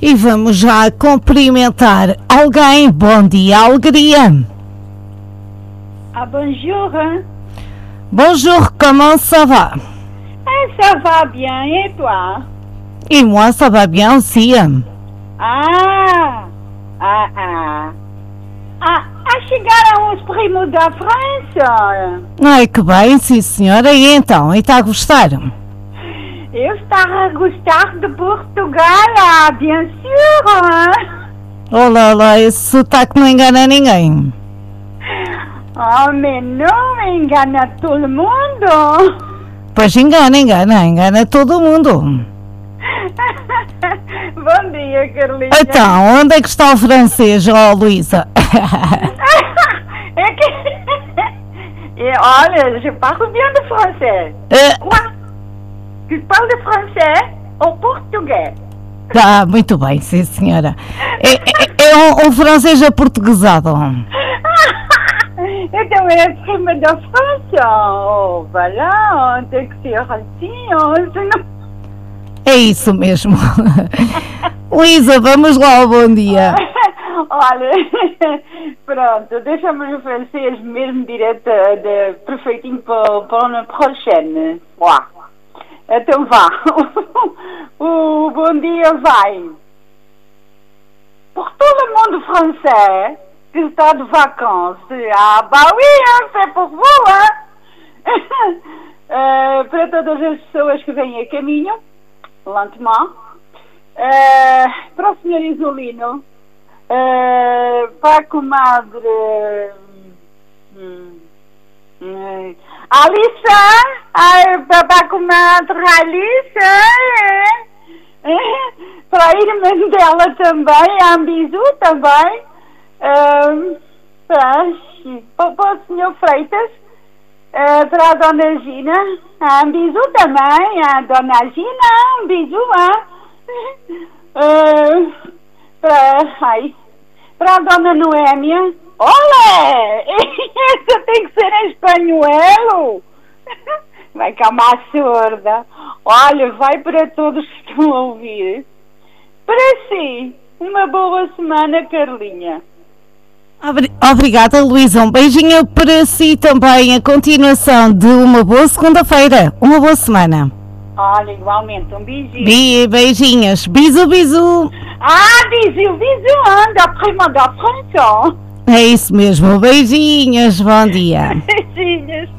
E vamos já cumprimentar alguém. Bom dia, alegria. Bonjour. Bonjour, comment ça va? Ça va bien, et toi? Et moi, ça va bien aussi. Chegaram os primos da França. Ai, que bem, sim senhora. E então, e está a gostar? Eu estava a gostar de Portugal, bien sûr. Olá, esse sotaque não engana ninguém. Oh, mas não engana todo mundo. Pois engana todo mundo. Bom dia, Carlinha. Então, onde é que está o francês, Luísa? Olha, je parle bien de français. Quoi? Tu parles français ou português? Tá, muito bem, sim senhora. É um francês aportuguesado. Eu também é prima da França. Oh, voilà, tem que ser assim, senão... É isso mesmo. Luísa, vamos lá, bom dia. Olha, pronto, deixa-me o francês mesmo direto, perfeitinho para uma prochaine. Então vá. O bom dia vai pour tout le monde français que está de vacances. Oui, c'est pour vous, para todas as pessoas que vêm a caminho, lentement. Para o senhor Isolino, para a comadre Alissa, para a comadre Alissa, para a irmã dela também, a Ambizu também, para o senhor Freitas, para a dona Gina, a Ambizu também, a dona Gina, a Ambizu, para a dona Noémia. Olé! Essa tem que ser em espanhol. Vai calmar surda. Olha, vai para todos que estão a ouvir. Para si, uma boa semana, Carlinha. Obrigada, Luísa. Um beijinho para si também. A continuação de uma boa segunda-feira. Uma boa semana. Olha, igualmente. Um beijinho. Beijinhos. Bisu. Bisu. Anda, prima da França. É isso mesmo. Beijinhos. Bom dia. Beijinhos.